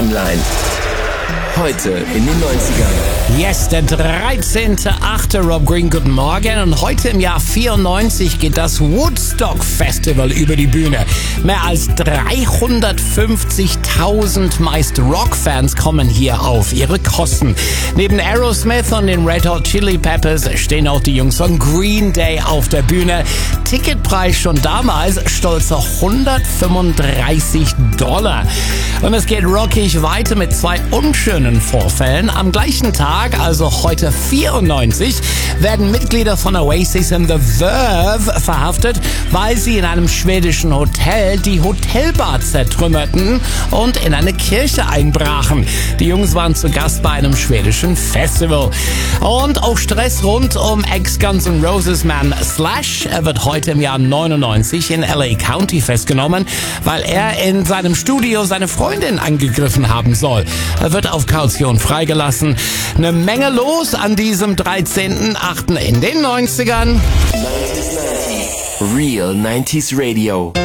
Timeline. Heute in den 90ern. Yes, der 13.8. Rob Green, guten Morgen. Und heute im Jahr 94 geht das Woodstock Festival über die Bühne. Mehr als 350.000 meist Rockfans kommen hier auf ihre Kosten. Neben Aerosmith und den Red Hot Chili Peppers stehen auch die Jungs von Green Day auf der Bühne. Ticketpreis schon damals stolze $135. Und es geht rockig weiter mit zwei unschönen Vorfällen. Am gleichen Tag, also heute 94, werden Mitglieder von Oasis und The Verve verhaftet, weil sie in einem schwedischen Hotel die Hotelbar zertrümmerten und in eine Kirche einbrachen. Die Jungs waren zu Gast bei einem schwedischen Festival. Und auch Stress rund um Ex-Guns N' Roses Man Slash. Er wird heute im Jahr 99 in LA County festgenommen, weil er in seinem Studio seine Freundin angegriffen haben soll. Er wird auf Kaution freigelassen. Eine Menge los an diesem 13.8. in den 90ern. 90s. Real 90s Radio.